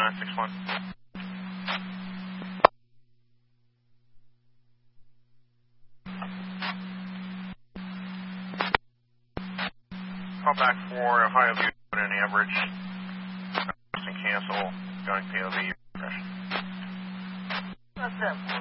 2961. Call back for Ohio View and Ambridge. And cancel going POV. That's it.